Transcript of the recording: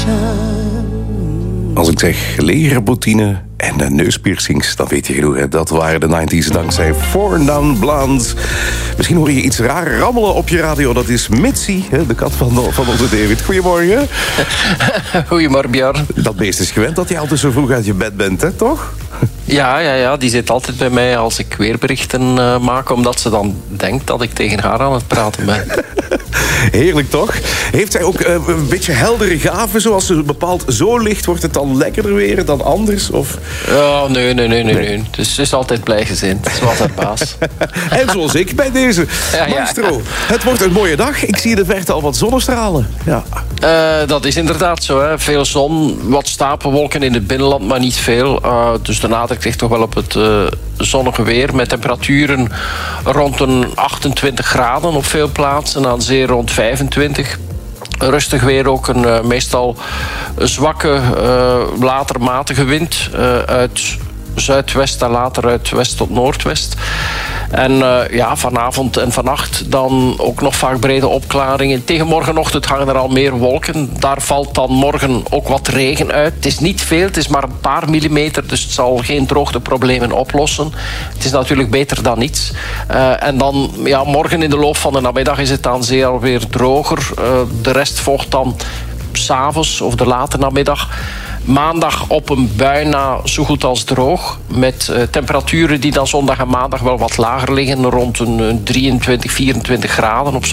Als ik zeg legerbottine en neuspiercings, dan weet je genoeg. Hè? Dat waren de 90s dankzij Four Non Blondes. Misschien hoor je iets raar rammelen op je radio. Dat is Mitzi, hè? De kat van onze David. Goedemorgen. Goedemorgen, Björn. Dat beest is gewend dat je altijd zo vroeg uit je bed bent, hè? Toch? Ja, die zit altijd bij mij als ik weerberichten maak, omdat ze dan denkt dat ik tegen haar aan het praten ben. Heerlijk, toch? Heeft zij ook een beetje heldere gaven, zoals ze bepaalt, zo licht wordt het dan lekkerder weer dan anders? Of... Oh, nee. Dus ze is altijd blijgezind, zoals haar baas. En zoals ik bij deze. Maestro, het wordt een mooie dag. Ik zie in de verte al wat zonnestralen. Ja. Dat is inderdaad zo. Hè. Veel zon, wat stapelwolken in het binnenland, maar niet veel. Dus de nadruk ligt toch wel op het zonnige weer. Met temperaturen rond een 28 graden op veel plaatsen. Aan zee rond 25. Rustig weer ook, een meestal zwakke, later matige wind uit zuidwest en later uit west tot noordwest. En vanavond en vannacht dan ook nog vaak brede opklaringen. Tegen morgenochtend hangen er al meer wolken. Daar valt dan morgen ook wat regen uit. Het is niet veel, het is maar een paar millimeter, dus het zal geen droogteproblemen oplossen. Het is natuurlijk beter dan niets. En dan, morgen in de loop van de namiddag is het aan zee alweer droger. De rest volgt dan 's avonds of de late namiddag. Maandag op een bui na zo goed als droog. Met temperaturen die dan zondag en maandag wel wat lager liggen. Rond een 23, 24 graden op